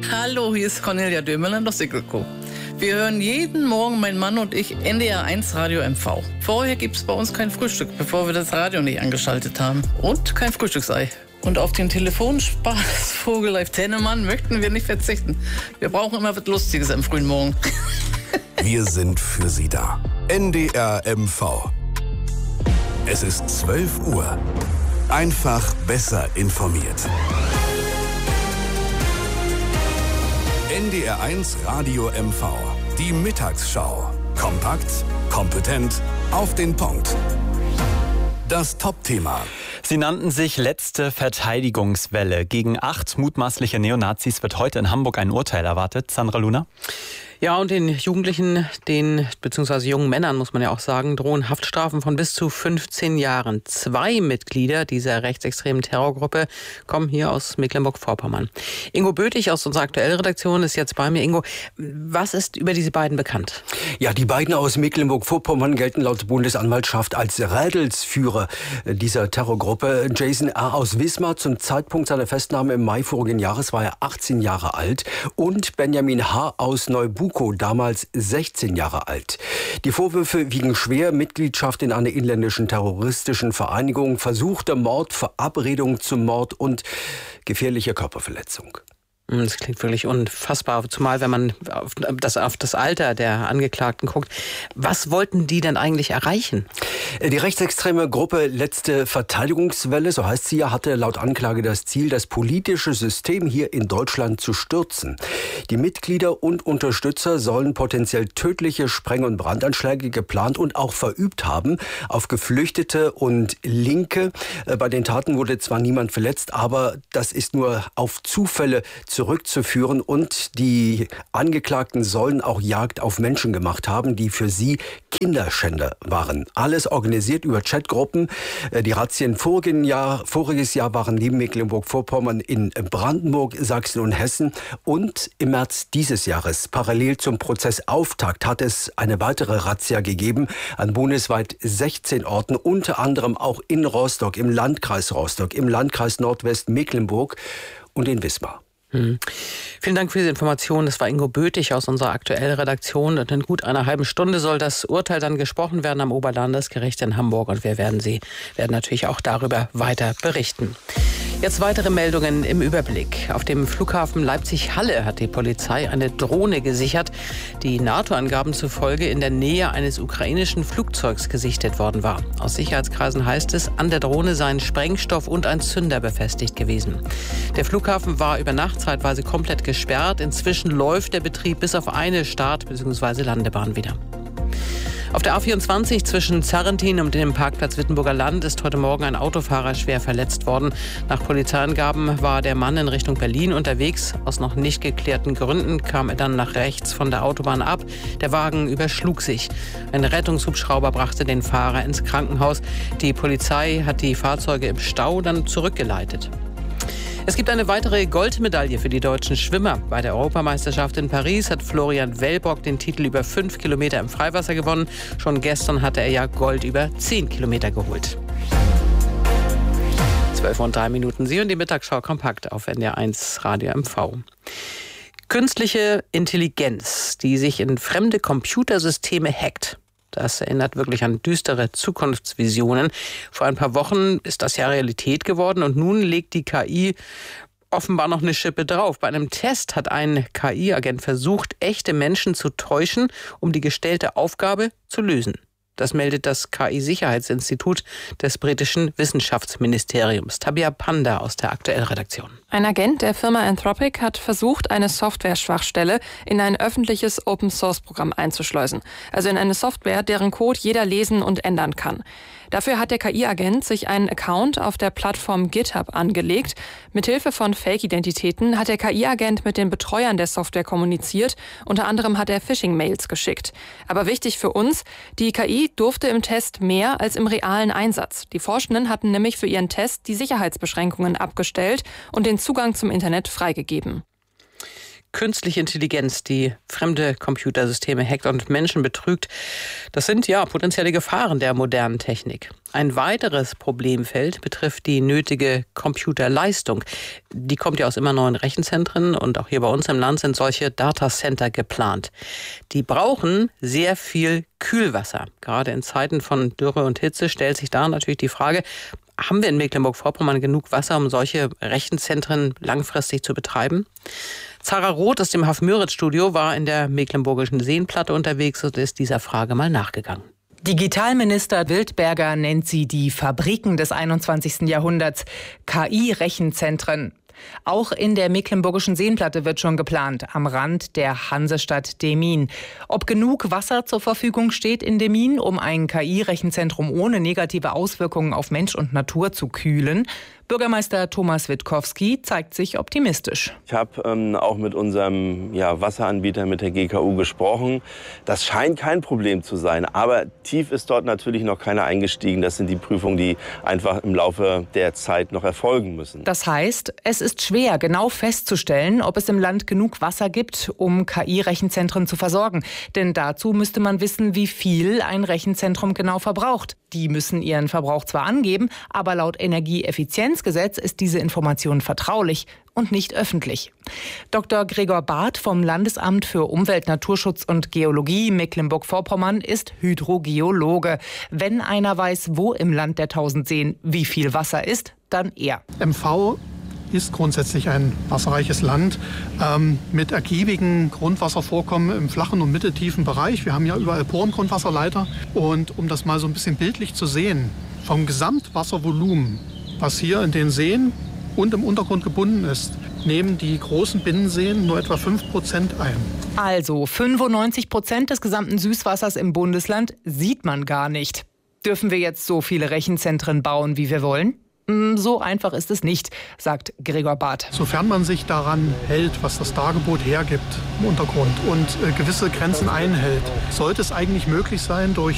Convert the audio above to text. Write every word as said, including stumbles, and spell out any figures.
Hallo, hier ist Cornelia Dömerland aus Sickelko. Wir hören jeden Morgen, mein Mann und ich, N D R eins Radio M V. Vorher gibt es bei uns kein Frühstück, bevor wir das Radio nicht angeschaltet haben. Und kein Frühstücksei. Und auf den Telefonspaß Vogel Leif Tennemann möchten wir nicht verzichten. Wir brauchen immer was Lustiges am frühen Morgen. Wir sind für Sie da. N D R M V. Es ist zwölf Uhr. Einfach besser informiert. N D R eins Radio M V. Die Mittagsschau. Kompakt, kompetent, auf den Punkt. Das Top-Thema. Sie nannten sich letzte Verteidigungswelle. Gegen acht mutmaßliche Neonazis wird heute in Hamburg ein Urteil erwartet. Sandra Luna? Ja, und den Jugendlichen, den beziehungsweise jungen Männern, muss man ja auch sagen, drohen Haftstrafen von bis zu fünfzehn Jahren. Zwei Mitglieder dieser rechtsextremen Terrorgruppe kommen hier aus Mecklenburg-Vorpommern. Ingo Böthig aus unserer Aktuellredaktion ist jetzt bei mir. Ingo, was ist über diese beiden bekannt? Ja, die beiden aus Mecklenburg-Vorpommern gelten laut Bundesanwaltschaft als Rädelsführer dieser Terrorgruppe. Jason R. aus Wismar, zum Zeitpunkt seiner Festnahme im Mai vorigen Jahres war er achtzehn Jahre alt, und Benjamin H. aus Neubuko, damals sechzehn Jahre alt. Die Vorwürfe wiegen schwer: Mitgliedschaft in einer inländischen terroristischen Vereinigung, versuchter Mord, Verabredung zum Mord und gefährliche Körperverletzung. Das klingt wirklich unfassbar, zumal wenn man auf das, auf das Alter der Angeklagten guckt. Was wollten die denn eigentlich erreichen? Die rechtsextreme Gruppe Letzte Verteidigungswelle, so heißt sie ja, hatte laut Anklage das Ziel, das politische System hier in Deutschland zu stürzen. Die Mitglieder und Unterstützer sollen potenziell tödliche Spreng- und Brandanschläge geplant und auch verübt haben auf Geflüchtete und Linke. Bei den Taten wurde zwar niemand verletzt, aber das ist nur auf Zufälle zu zurückzuführen, und die Angeklagten sollen auch Jagd auf Menschen gemacht haben, die für sie Kinderschänder waren. Alles organisiert über Chatgruppen. Die Razzien vorigen Jahr, voriges Jahr waren neben Mecklenburg-Vorpommern in Brandenburg, Sachsen und Hessen, und im März dieses Jahres, parallel zum Prozessauftakt, hat es eine weitere Razzia gegeben an bundesweit sechzehn Orten, unter anderem auch in Rostock, im Landkreis Rostock, im Landkreis Nordwestmecklenburg und in Wismar. Hm. Vielen Dank für diese Information. Das war Ingo Böthig aus unserer Aktuellredaktion. Und in gut einer halben Stunde soll das Urteil dann gesprochen werden am Oberlandesgericht in Hamburg. Und wir werden Sie werden natürlich auch darüber weiter berichten. Jetzt weitere Meldungen im Überblick. Auf dem Flughafen Leipzig-Halle hat die Polizei eine Drohne gesichert, die NATO-Angaben zufolge in der Nähe eines ukrainischen Flugzeugs gesichtet worden war. Aus Sicherheitskreisen heißt es, an der Drohne seien Sprengstoff und ein Zünder befestigt gewesen. Der Flughafen war über Nacht zeitweise komplett gesperrt. Inzwischen läuft der Betrieb bis auf eine Start- bzw. Landebahn wieder. Auf der A vierundzwanzig zwischen Zarrentin und dem Parkplatz Wittenburger Land ist heute Morgen ein Autofahrer schwer verletzt worden. Nach Polizeiangaben war der Mann in Richtung Berlin unterwegs. Aus noch nicht geklärten Gründen kam er dann nach rechts von der Autobahn ab. Der Wagen überschlug sich. Ein Rettungshubschrauber brachte den Fahrer ins Krankenhaus. Die Polizei hat die Fahrzeuge im Stau dann zurückgeleitet. Es gibt eine weitere Goldmedaille für die deutschen Schwimmer. Bei der Europameisterschaft in Paris hat Florian Wellbock den Titel über fünf Kilometer im Freiwasser gewonnen. Schon gestern hatte er ja Gold über zehn Kilometer geholt. zwölf und drei Minuten. Sie und die Mittagsschau kompakt auf N D R eins Radio M V. Künstliche Intelligenz, die sich in fremde Computersysteme hackt. Das erinnert wirklich an düstere Zukunftsvisionen. Vor ein paar Wochen ist das ja Realität geworden, und nun legt die K I offenbar noch eine Schippe drauf. Bei einem Test hat ein K I-Agent versucht, echte Menschen zu täuschen, um die gestellte Aufgabe zu lösen. Das meldet das K I-Sicherheitsinstitut des britischen Wissenschaftsministeriums. Tabia Panda aus der Aktuellredaktion. Ein Agent der Firma Anthropic hat versucht, eine Software-Schwachstelle in ein öffentliches Open-Source-Programm einzuschleusen. Also in eine Software, deren Code jeder lesen und ändern kann. Dafür hat der K I-Agent sich einen Account auf der Plattform GitHub angelegt. Mithilfe von Fake-Identitäten hat der K I-Agent mit den Betreuern der Software kommuniziert. Unter anderem hat er Phishing-Mails geschickt. Aber wichtig für uns, die K I durfte im Test mehr als im realen Einsatz. Die Forschenden hatten nämlich für ihren Test die Sicherheitsbeschränkungen abgestellt und den Zugang zum Internet freigegeben. Künstliche Intelligenz, die fremde Computersysteme hackt und Menschen betrügt, das sind ja potenzielle Gefahren der modernen Technik. Ein weiteres Problemfeld betrifft die nötige Computerleistung. Die kommt ja aus immer neuen Rechenzentren und auch hier bei uns im Land sind solche Datacenter geplant. Die brauchen sehr viel Kühlwasser. Gerade in Zeiten von Dürre und Hitze stellt sich da natürlich die Frage, haben wir in Mecklenburg-Vorpommern genug Wasser, um solche Rechenzentren langfristig zu betreiben? Zara Roth aus dem Haf-Müritz-Studio war in der mecklenburgischen Seenplatte unterwegs und ist dieser Frage mal nachgegangen. Digitalminister Wildberger nennt sie die Fabriken des einundzwanzigsten Jahrhunderts, K I-Rechenzentren. Auch in der mecklenburgischen Seenplatte wird schon geplant, am Rand der Hansestadt Demmin. Ob genug Wasser zur Verfügung steht in Demmin, um ein K I-Rechenzentrum ohne negative Auswirkungen auf Mensch und Natur zu kühlen? Bürgermeister Thomas Witkowski zeigt sich optimistisch. Ich habe ähm, auch mit unserem ja, Wasseranbieter, mit der G K U gesprochen. Das scheint kein Problem zu sein, aber tief ist dort natürlich noch keiner eingestiegen. Das sind die Prüfungen, die einfach im Laufe der Zeit noch erfolgen müssen. Das heißt, es ist schwer, genau festzustellen, ob es im Land genug Wasser gibt, um K I-Rechenzentren zu versorgen. Denn dazu müsste man wissen, wie viel ein Rechenzentrum genau verbraucht. Die müssen ihren Verbrauch zwar angeben, aber laut Energieeffizienzgesetz ist diese Information vertraulich und nicht öffentlich. Doktor Gregor Barth vom Landesamt für Umwelt, Naturschutz und Geologie Mecklenburg-Vorpommern ist Hydrogeologe. Wenn einer weiß, wo im Land der tausend Seen wie viel Wasser ist, dann er. M V ist grundsätzlich ein wasserreiches Land ähm, mit ergiebigen Grundwasservorkommen im flachen und mitteltiefen Bereich. Wir haben ja überall Porengrundwasserleiter. Und um das mal so ein bisschen bildlich zu sehen, vom Gesamtwasservolumen, was hier in den Seen und im Untergrund gebunden ist, nehmen die großen Binnenseen nur etwa fünf Prozent ein. Also fünfundneunzig Prozent des gesamten Süßwassers im Bundesland sieht man gar nicht. Dürfen wir jetzt so viele Rechenzentren bauen, wie wir wollen? So einfach ist es nicht, sagt Gregor Barth. Sofern man sich daran hält, was das Dargebot hergibt im Untergrund und äh, gewisse Grenzen einhält, sollte es eigentlich möglich sein, durch